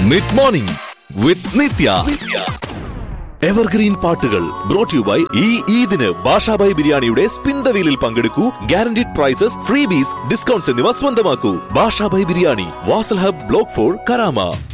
Mid morning വിത്ത് നിത്യ. Evergreen പാട്ടുകൾ brought you by ഈ ഈദിന് ബാഷാബായ് ബിരിയാണിയുടെ spin the വീലിൽ പങ്കെടുക്കൂ. Guaranteed prices, ഫ്രീബീസ്, discounts എന്നിവ സ്വന്തമാക്കൂ. Basha Bhai biryani, Wasl hub, block 4, Karama.